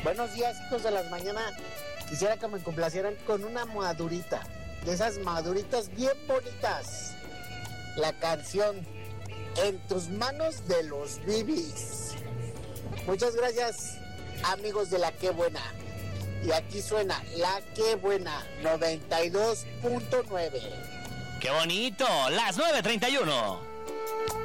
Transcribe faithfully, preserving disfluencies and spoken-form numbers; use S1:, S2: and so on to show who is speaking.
S1: Buenos días, hijos de las mañanas. Quisiera que me complacieran con una madurita, de esas maduritas bien bonitas. La canción En tus manos de los Bibis. Muchas gracias, amigos de La Qué Buena. Y aquí suena La Qué Buena noventa y dos punto nueve.
S2: ¡Qué bonito! Las nueve treinta y uno.